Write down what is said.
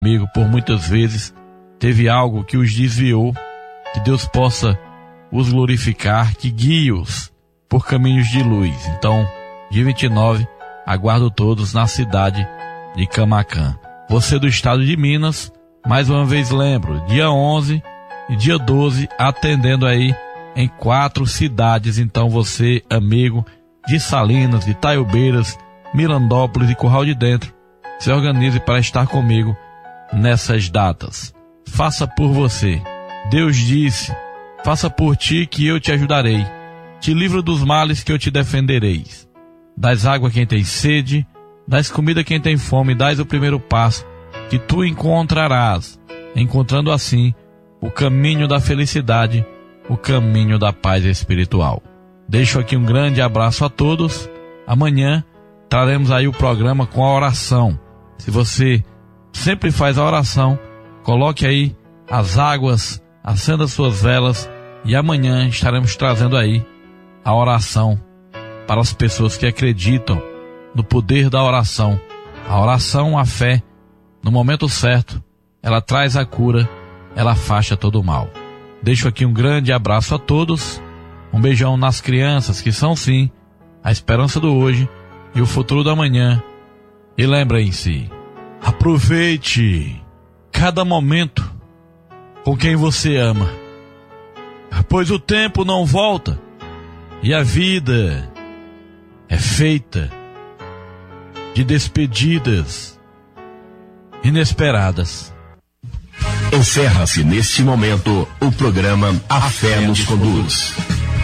Amigo, por muitas vezes teve algo que os desviou, que Deus possa os glorificar, que guie-os por caminhos de luz. Então, dia 29, aguardo todos na cidade de Camaquã. Você do estado de Minas, mais uma vez lembro, dia 11 e dia 12, atendendo aí em 4 cidades. Então você, amigo de Salinas, de Itaiobeiras, Mirandópolis e Curral de Dentro, se organize para estar comigo nessas datas. Faça por você. Deus disse: faça por ti que eu te ajudarei. Te livro dos males que eu te defendereis. Dás água a quem tem sede, dás comida a quem tem fome, dás o primeiro passo que tu encontrarás, encontrando assim o caminho da felicidade, o caminho da paz espiritual. Deixo aqui um grande abraço a todos. Amanhã traremos aí o programa com a oração. Se você sempre faz a oração, coloque aí as águas, acenda suas velas e amanhã estaremos trazendo aí a oração para as pessoas que acreditam no poder da oração. A oração, a fé, no momento certo, ela traz a cura, ela afasta todo o mal. Deixo aqui um grande abraço a todos, um beijão nas crianças que são sim a esperança do hoje e o futuro do amanhã. E lembrem-se, aproveite cada momento com quem você ama, pois o tempo não volta e a vida é feita de despedidas inesperadas. Encerra-se neste momento o programa A Fé nos Conduz.